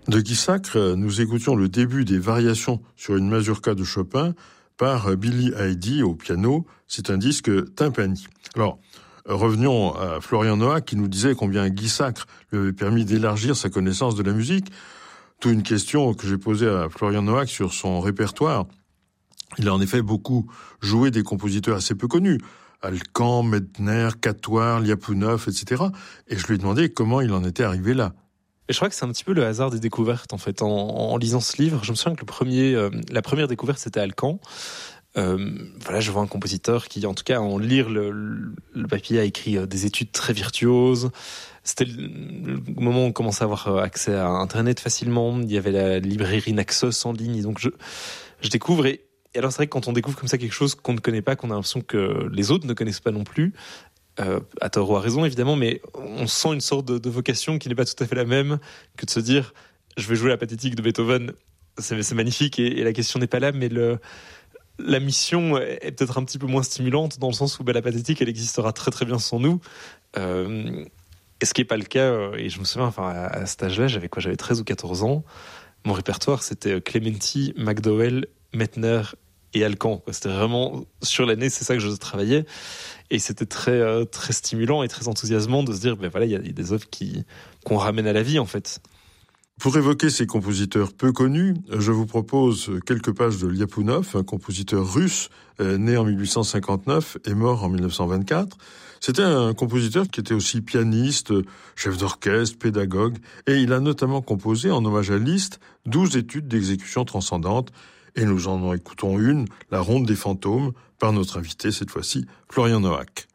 De Guy Sacre, nous écoutions le début des variations sur une mazurka de Chopin par Billy Heidi au piano. C'est un disque Tympani. Alors, revenons à Florian Noack qui nous disait combien Guy Sacre lui avait permis d'élargir sa connaissance de la musique. Tout une question que j'ai posée à Florian Noack sur son répertoire. Il a en effet beaucoup joué des compositeurs assez peu connus. Alkan, Medtner, Quatuor, Lyapunov, etc. Et je lui ai demandé comment il en était arrivé là. Et je crois que c'est un petit peu le hasard des découvertes, en fait. En lisant ce livre, je me souviens que la première découverte, c'était Alkan. Je vois un compositeur qui, en tout cas, en lire le papier, a écrit des études très virtuoses. C'était le moment où on commençait à avoir accès à Internet facilement. Il y avait la librairie Naxos en ligne. Donc, je découvre. Et alors, c'est vrai que quand on découvre comme ça quelque chose qu'on ne connaît pas, qu'on a l'impression que les autres ne connaissent pas non plus, à tort ou à raison évidemment, mais on sent une sorte de vocation qui n'est pas tout à fait la même que de se dire je vais jouer la pathétique de Beethoven, c'est magnifique et la question n'est pas là, mais la mission est peut-être un petit peu moins stimulante dans le sens où la pathétique elle existera très très bien sans nous, et ce qui n'est pas le cas, et je me souviens à cet âge-là j'avais 13 ou 14 ans, mon répertoire c'était Clementi, McDowell, Medtner et Alkan. C'était vraiment sur l'année, c'est ça que je travaillais. Et c'était très, très stimulant et très enthousiasmant de se dire, il y a des œuvres qu'on ramène à la vie, en fait. Pour évoquer ces compositeurs peu connus, je vous propose quelques pages de Lyapunov, un compositeur russe, né en 1859 et mort en 1924. C'était un compositeur qui était aussi pianiste, chef d'orchestre, pédagogue, et il a notamment composé, en hommage à Liszt, 12 études d'exécution transcendante. Et nous en écoutons une, La Ronde des fantômes, par notre invité, cette fois-ci, Florian Noack.